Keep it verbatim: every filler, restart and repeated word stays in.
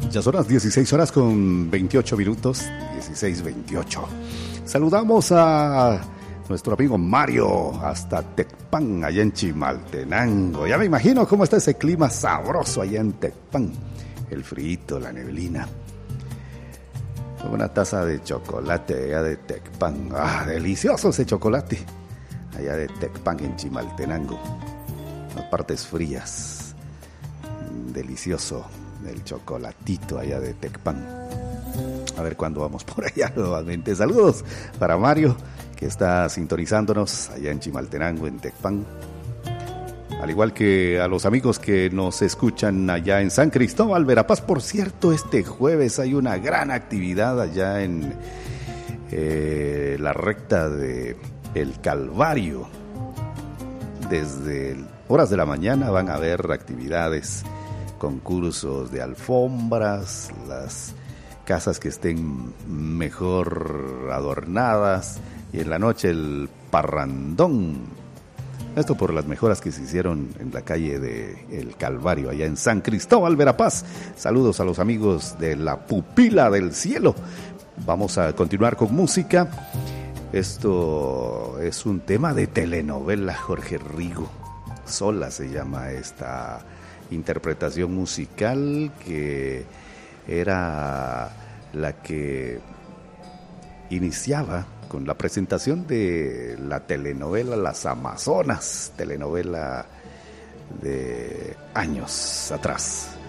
Ya son las dieciséis horas con veintiocho minutos, dieciséis veintiocho. Saludamos a nuestro amigo Mario hasta Tecpan, allá en Chimaltenango. Ya me imagino cómo está ese clima sabroso allá en Tecpan. El frío, la neblina. Una taza de chocolate allá de Tecpan. Ah, delicioso ese chocolate. Allá de Tecpan en Chimaltenango. Las partes frías. Delicioso el chocolatito allá de Tecpan. A ver cuándo vamos por allá nuevamente. Saludos para Mario, que está sintonizándonos allá en Chimaltenango, en Tecpan. Al igual que a los amigos que nos escuchan allá en San Cristóbal, Verapaz. Por cierto, este jueves hay una gran actividad allá en eh, la recta de El Calvario. Desde horas de la mañana van a haber actividades, concursos de alfombras, las casas que estén mejor adornadas, y en la noche el parrandón. Esto por las mejoras que se hicieron en la calle de El Calvario, allá en San Cristóbal, Verapaz. Saludos a los amigos de La Pupila del Cielo. Vamos a continuar con música. Esto es un tema de telenovela, Jorge Rigo. Sola se llama esta interpretación musical, que era la que iniciaba con la presentación de la telenovela Las Amazonas, telenovela de años atrás.